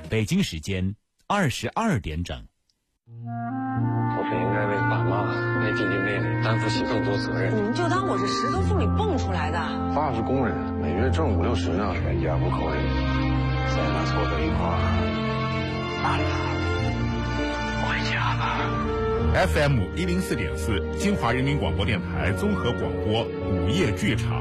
北京时间22点整。 我是应该为爸妈、为弟弟妹妹担负起更多责任。 你们就当我是石头缝里蹦出来的。 爸是工人，每月挣50-60呢，全家不口里，咱俩凑在一块儿，完了，回家吧。 FM 104.4，金华人民广播电台综合广播午夜剧场。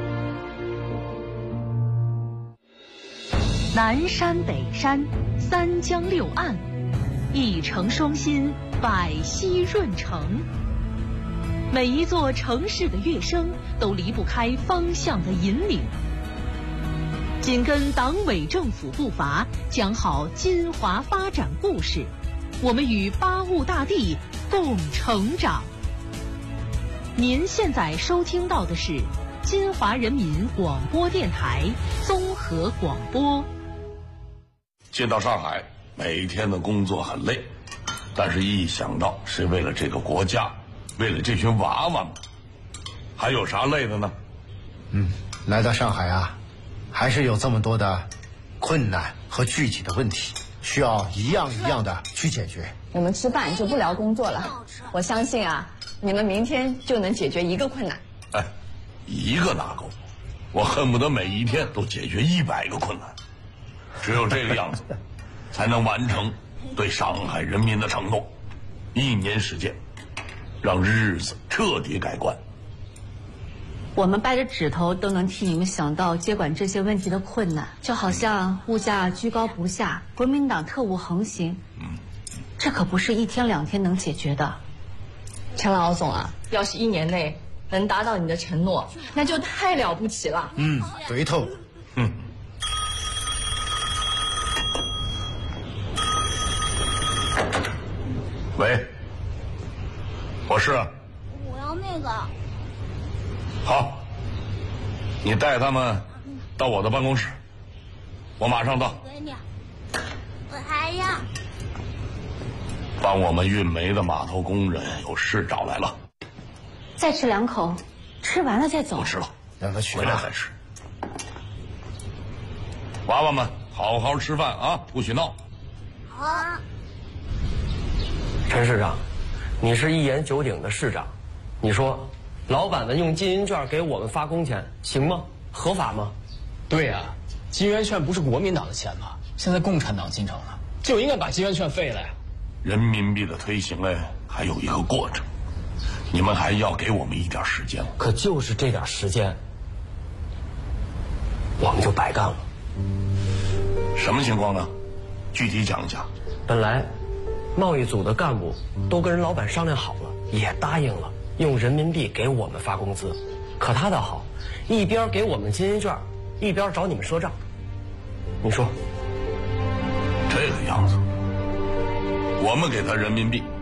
南山北山，三江六岸，一城双心，百溪润城。每一座城市的乐声都离不开方向的引领。紧跟党委政府步伐，讲好金华发展故事，我们与八雾大地共成长。您现在收听到的是金华人民广播电台综合广播。 进到上海，每天的工作很累，但是一想到是为了这个国家，为了这群娃娃们，还有啥累的呢？ 来到上海啊，还是有这么多的困难和具体的问题，需要一样一样的去解决。 我们吃饭就不聊工作了，我相信啊，你们明天就能解决一个困难。 哎，一个哪够？我恨不得每一天都解决100个困难。只有这个样子，才能完成对上海人民的承诺。1年时间，让日子彻底改观。 我们掰着指头都能替你们想到接管这些问题的困难，就好像物价居高不下，国民党特务横行，这可不是1天2天能解决的。 陈老总啊，要是1年内能达到你的承诺，那就太了不起了。 对头。 喂，我是。 我要那个。 好，你带他们到我的办公室，我马上到。 给你，我还要。 帮我们运煤的码头工人有事找来了。 再吃2口，吃完了再走。 不吃了， 让他去回来再吃。娃娃们，好好吃饭啊，不许闹。 好啊。 陈市长，你是一言九鼎的市长，你说，老板们用金银券给我们发工钱，行吗？合法吗？ 对啊，金圆券不是国民党的钱吗？现在共产党进城了，就应该把金圆券废了呀。 人民币的推行嘞，还有一个过程，你们还要给我们一点时间。 可就是这点时间，我们就白干了。 什么情况呢？具体讲一讲。 本来贸易组的干部都跟人老板商量好了，也答应了用人民币给我们发工资。可他倒好，一边给我们金银券，一边找你们赊账。你说这个样子，我们给他人民币，